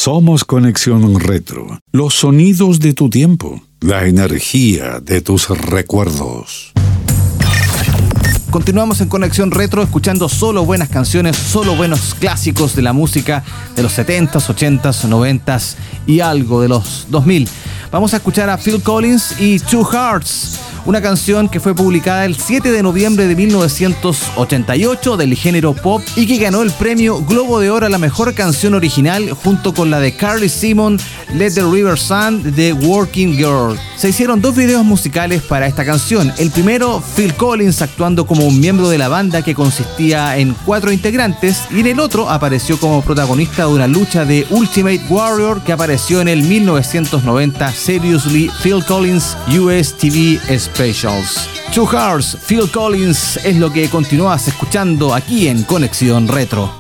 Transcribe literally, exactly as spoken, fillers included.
Somos Conexión Retro. Los sonidos de tu tiempo. La energía de tus recuerdos. Continuamos en Conexión Retro escuchando solo buenas canciones, solo buenos clásicos de la música de los setentas, ochentas, noventas y algo de los dos mil. Vamos a escuchar a Phil Collins y Two Hearts, una canción que fue publicada el siete de noviembre de mil novecientos ochenta y ocho del género pop y que ganó el premio Globo de Oro a la mejor canción original junto con la de Carly Simon, Let the River Sound de Working Girl. Se hicieron dos videos musicales para esta canción. El primero, Phil Collins actuando como un miembro de la banda que consistía en cuatro integrantes, y en el otro apareció como protagonista de una lucha de Ultimate Warrior que apareció en el mil novecientos noventa Seriously Phil Collins U S T V Specials. Two Hearts, Phil Collins es lo que continúas escuchando aquí en Conexión Retro.